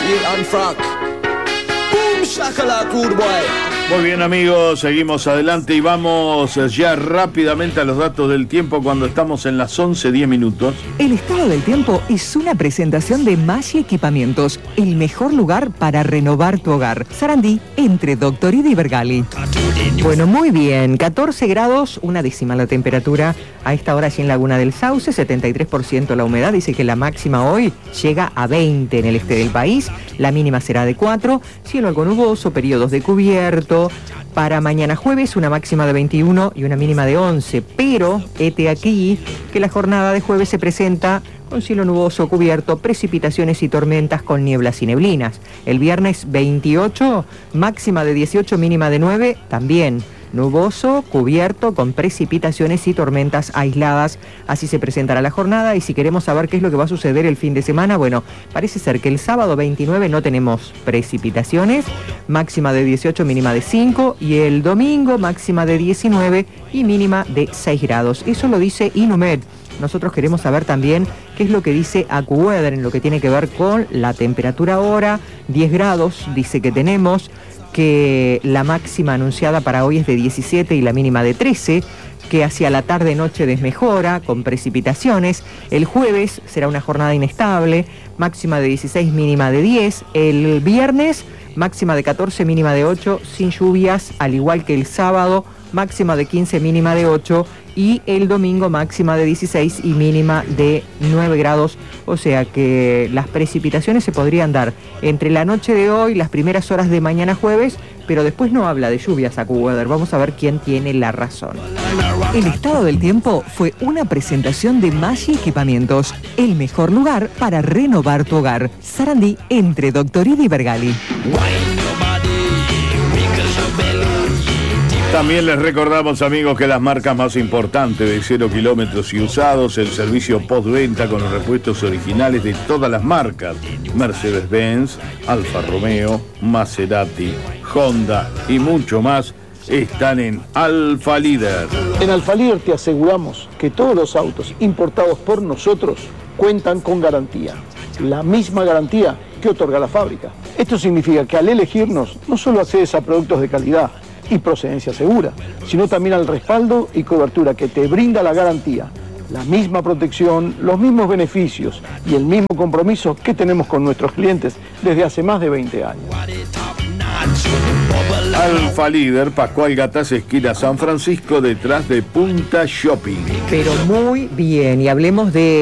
and Frank. Boom shakalaka, good boy. Muy bien, amigos, seguimos adelante y vamos ya rápidamente a los datos del tiempo cuando estamos en las 11:10. El estado del tiempo es una presentación de Maggi Equipamientos, el mejor lugar para renovar tu hogar. Sarandí, entre Doctorida y Bergali. Bueno, muy bien, 14 grados, una décima la temperatura a esta hora allí en Laguna del Sauce, 73% la humedad, dice que la máxima hoy llega a 20 en el este del país, la mínima será de 4, cielo algo nuboso, periodos de cubierto. Para mañana jueves una máxima de 21 y una mínima de 11, pero hete aquí que la jornada de jueves se presenta con cielo nuboso cubierto, precipitaciones y tormentas con nieblas y neblinas. El viernes 28, máxima de 18, mínima de 9, también nuboso, cubierto, con precipitaciones y tormentas aisladas. Así se presentará la jornada y si queremos saber qué es lo que va a suceder el fin de semana, bueno, parece ser que el sábado 29 no tenemos precipitaciones, máxima de 18, mínima de 5, y el domingo máxima de 19 y mínima de 6 grados. Eso lo dice Inumet. Nosotros queremos saber también qué es lo que dice AccuWeather en lo que tiene que ver con la temperatura ahora. 10 grados dice que tenemos, que la máxima anunciada para hoy es de 17 y la mínima de 13, que hacia la tarde-noche desmejora con precipitaciones. El jueves será una jornada inestable, máxima de 16, mínima de 10. El viernes, máxima de 14, mínima de 8, sin lluvias, al igual que el sábado, máxima de 15, mínima de 8, y el domingo máxima de 16 y mínima de 9 grados, o sea que las precipitaciones se podrían dar entre la noche de hoy, las primeras horas de mañana jueves, pero después no habla de lluvias AccuWeather. Vamos a ver quién tiene la razón. El estado del tiempo fue una presentación de Maggi Equipamientos, el mejor lugar para renovar tu hogar. Sarandí, entre Doctorida y Bergali. También les recordamos, amigos, que las marcas más importantes de 0 kilómetros y usados, el servicio postventa con los repuestos originales de todas las marcas, Mercedes-Benz, Alfa Romeo, Maserati, Honda y mucho más, están en Alfa Líder. En Alfa Líder te aseguramos que todos los autos importados por nosotros cuentan con garantía, la misma garantía que otorga la fábrica. Esto significa que al elegirnos no solo accedes a productos de calidad y procedencia segura, sino también al respaldo y cobertura que te brinda la garantía, la misma protección, los mismos beneficios y el mismo compromiso que tenemos con nuestros clientes desde hace más de 20 años. Alfa Líder, Pascual Gataz, esquina San Francisco, detrás de Punta Shopping. Pero muy bien, y hablemos de